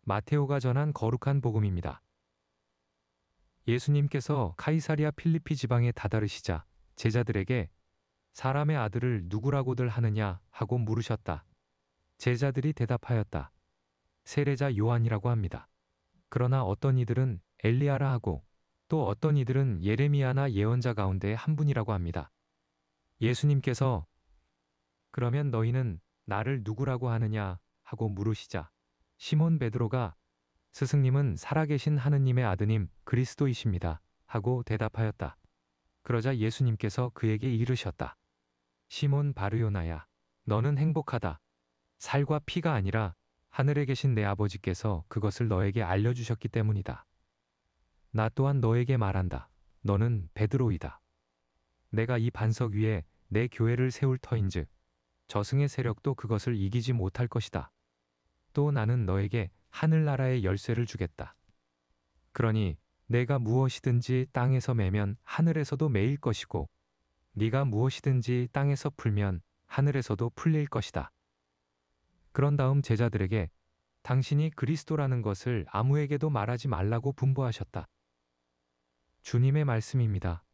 마테오가 전한 거룩한 복음입니다. 예수님께서 카이사리아 필리피 지방에 다다르시자 제자들에게 사람의 아들을 누구라고들 하느냐 하고 물으셨다. 제자들이 대답하였다. 세례자 요한이라고 합니다. 그러나 어떤 이들은 엘리야라 하고 또 어떤 이들은 예레미야나 예언자 가운데 한 분이라고 합니다. 예수님께서 그러면 너희는 나를 누구라고 하느냐 하고 물으시자 시몬 베드로가 스승님은 살아계신 하느님의 아드님 그리스도이십니다 하고 대답하였다. 그러자 예수님께서 그에게 이르셨다. 시몬 바르요나야, 너는 행복하다. 살과 피가 아니라 하늘에 계신 내 아버지께서 그것을 너에게 알려주셨기 때문이다. 나 또한 너에게 말한다. 너는 베드로이다. 내가 이 반석 위에 내 교회를 세울 터인즉 저승의 세력도 그것을 이기지 못할 것이다. 또 나는 너에게 하늘나라의 열쇠를 주겠다. 그러니 내가 무엇이든지 땅에서 매면 하늘에서도 매일 것이고 네가 무엇이든지 땅에서 풀면 하늘에서도 풀릴 것이다. 그런 다음 제자들에게 당신이 그리스도라는 것을 아무에게도 말하지 말라고 분부하셨다. 주님의 말씀입니다.